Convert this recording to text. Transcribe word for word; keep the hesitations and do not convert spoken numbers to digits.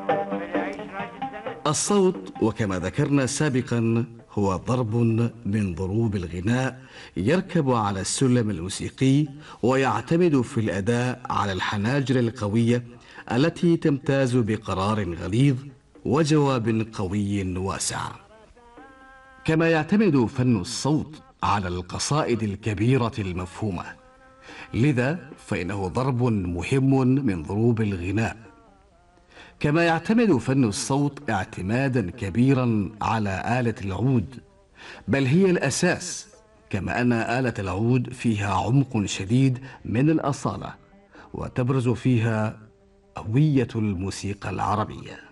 الصوت وكما ذكرنا سابقا هو ضرب من ضروب الغناء يركب على السلم الموسيقي ويعتمد في الأداء على الحناجر القوية التي تمتاز بقرار غليظ وجواب قوي واسع. كما يعتمد فن الصوت على القصائد الكبيرة المفهومة، لذا فإنه ضرب مهم من ضروب الغناء. كما يعتمد فن الصوت اعتمادا كبيرا على آلة العود، بل هي الأساس، كما أن آلة العود فيها عمق شديد من الأصالة وتبرز فيها هوية الموسيقى العربية.